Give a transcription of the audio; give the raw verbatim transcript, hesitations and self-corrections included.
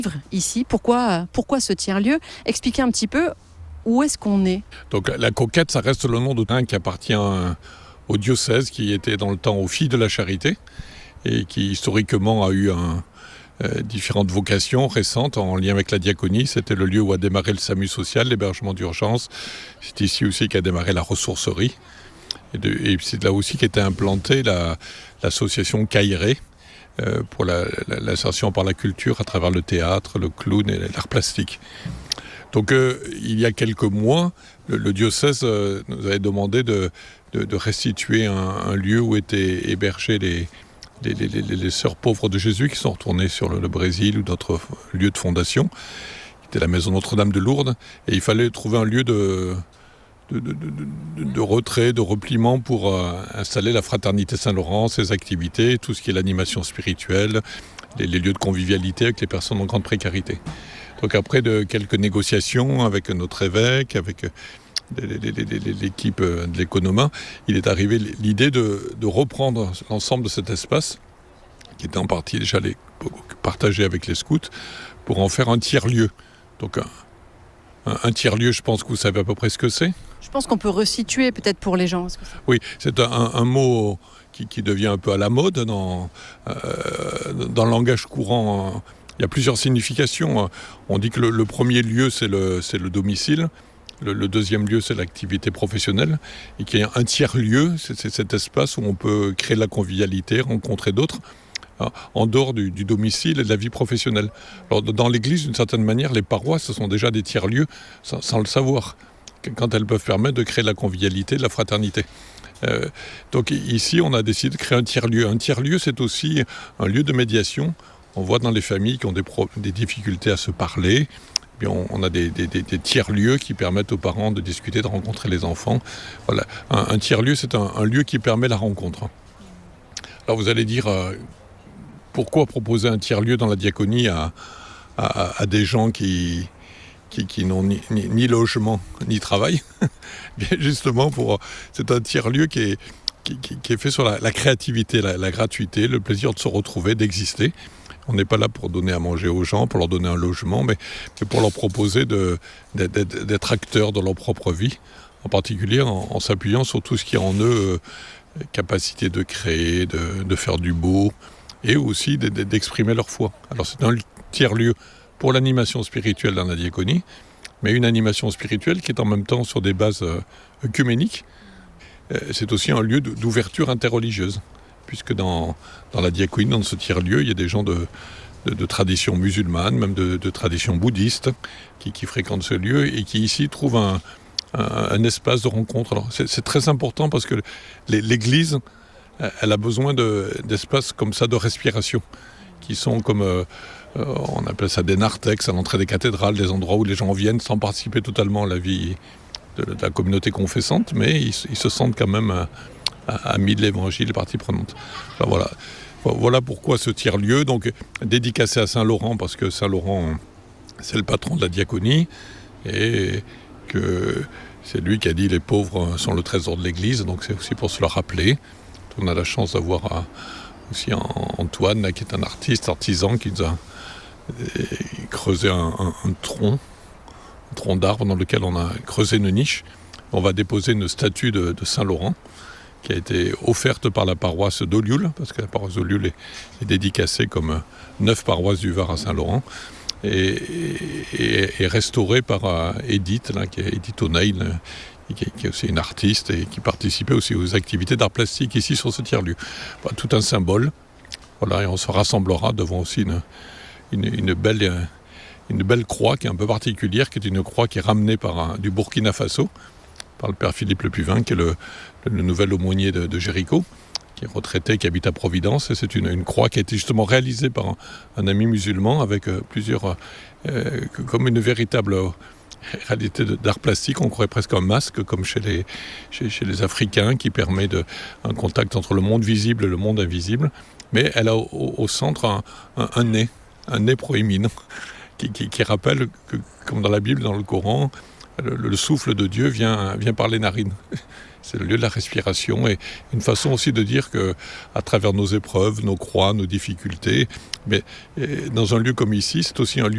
ici. Pourquoi, pourquoi ce tiers-lieu? Expliquez un petit peu où est-ce qu'on est. Donc la Coquette, ça reste le nom de terrain qui appartient au diocèse, qui était dans le temps aux Filles de la Charité et qui historiquement a eu un, euh, différentes vocations récentes en lien avec la diaconie. C'était le lieu où a démarré le SAMU social, l'hébergement d'urgence. C'est ici aussi qu'a démarré la ressourcerie. Et, de, et c'est là aussi qu'était implantée la, l'association Caïré euh, pour la, la, l'insertion par la culture à travers le théâtre, le clown et l'art plastique. Donc euh, il y a quelques mois, le, le diocèse euh, nous avait demandé de, de, de restituer un, un lieu où étaient hébergés les, les, les, les, les sœurs pauvres de Jésus qui sont retournées sur le, le Brésil ou d'autres lieux de fondation. C'était la maison Notre-Dame de Lourdes. Et il fallait trouver un lieu de, de, de, de, de retrait, de repliement pour euh, installer la Fraternité Saint-Laurent, ses activités, tout ce qui est l'animation spirituelle, les, les lieux de convivialité avec les personnes en grande précarité. Donc après de quelques négociations avec notre évêque, avec l'équipe de l'Économa, il est arrivé l'idée de, de reprendre l'ensemble de cet espace, qui était en partie déjà les, partagé avec les scouts, pour en faire un tiers-lieu. Donc un, un, un tiers-lieu, je pense que vous savez à peu près ce que c'est. Je pense qu'on peut resituer peut-être pour les gens. Que oui, c'est un, un mot qui, qui devient un peu à la mode dans, euh, dans le langage courant. Il y a plusieurs significations. On dit que le, le premier lieu, c'est le, c'est le domicile. Le, le deuxième lieu, c'est l'activité professionnelle. Et qu'il y a un tiers-lieu, c'est, c'est cet espace où on peut créer de la convivialité, rencontrer d'autres, hein, en dehors du, du domicile et de la vie professionnelle. Alors, dans l'Église, d'une certaine manière, les paroisses, ce sont déjà des tiers-lieux, sans, sans le savoir, quand elles peuvent permettre de créer de la convivialité, de la fraternité. Euh, donc ici, on a décidé de créer un tiers-lieu. Un tiers-lieu, c'est aussi un lieu de médiation. On voit dans les familles qui ont des, pro- des difficultés à se parler, puis on, on a des, des, des, des tiers-lieux qui permettent aux parents de discuter, de rencontrer les enfants. Voilà. Un, un tiers-lieu, c'est un, un lieu qui permet la rencontre. Alors vous allez dire, euh, pourquoi proposer un tiers-lieu dans la diaconie à, à, à des gens qui, qui, qui n'ont ni, ni, ni logement ni travail? Bien justement, pour, c'est un tiers-lieu qui est, qui, qui, qui est fait sur la, la créativité, la, la gratuité, le plaisir de se retrouver, d'exister. On n'est pas là pour donner à manger aux gens, pour leur donner un logement, mais, mais pour leur proposer de, d'être, d'être acteurs de leur propre vie, en particulier en, en s'appuyant sur tout ce qui est en eux, euh, capacité de créer, de, de faire du beau, et aussi de, de, d'exprimer leur foi. Alors c'est un tiers-lieu pour l'animation spirituelle dans la diaconie, mais une animation spirituelle qui est en même temps sur des bases euh, œcuméniques. Euh, c'est aussi un lieu de, d'ouverture interreligieuse. Puisque dans, dans la diaconie, dans ce tiers-lieu, il y a des gens de, de, de tradition musulmane, même de, de tradition bouddhiste, qui, qui fréquentent ce lieu et qui ici trouvent un, un, un espace de rencontre. Alors, c'est, c'est très important parce que les, l'Église, elle a besoin de, d'espaces comme ça de respiration, qui sont comme, euh, on appelle ça des narthex, à l'entrée des cathédrales, des endroits où les gens viennent sans participer totalement à la vie de, de la communauté confessante, mais ils, ils se sentent quand même Euh, amis de l'évangile, les parties prenantes. Enfin, voilà. Voilà pourquoi ce tiers-lieu, donc dédicacé à Saint-Laurent, parce que Saint-Laurent, c'est le patron de la diaconie, et que c'est lui qui a dit les pauvres sont le trésor de l'Église, donc c'est aussi pour se le rappeler. On a la chance d'avoir aussi Antoine, là, qui est un artiste, artisan, qui nous a creusé un, un, un tronc, un tronc d'arbre dans lequel on a creusé une niche. On va déposer une statue de, de Saint-Laurent, qui a été offerte par la paroisse d'Olioul, parce que la paroisse d'Olioul est, est dédicacée comme neuf paroisses du Var à Saint-Laurent, et, et, et restaurée par uh, Edith, là, qui est Edith O'Neill, qui, qui est aussi une artiste et qui participait aussi aux activités d'art plastique ici sur ce tiers-lieu. Enfin, tout un symbole. Voilà, et on se rassemblera devant aussi une, une, une, belle, une belle croix qui est un peu particulière, qui est une croix qui est ramenée par un, du Burkina Faso, par le père Philippe Le Puvin, qui est le, le nouvel aumônier de, de Jéricho, qui est retraité, qui habite à Providence. Et c'est une, une croix qui a été justement réalisée par un, un ami musulman avec euh, plusieurs... Euh, comme une véritable euh, réalité de, d'art plastique. On croirait presque un masque, comme chez les, chez, chez les Africains, qui permet de, un contact entre le monde visible et le monde invisible. Mais elle a au, au centre un, un, un nez, un nez proéminent, qui, qui, qui rappelle que, comme dans la Bible, dans le Coran, Le, le souffle de Dieu vient, vient par les narines. C'est le lieu de la respiration et une façon aussi de dire que, à travers nos épreuves, nos croix, nos difficultés, mais dans un lieu comme ici, c'est aussi un lieu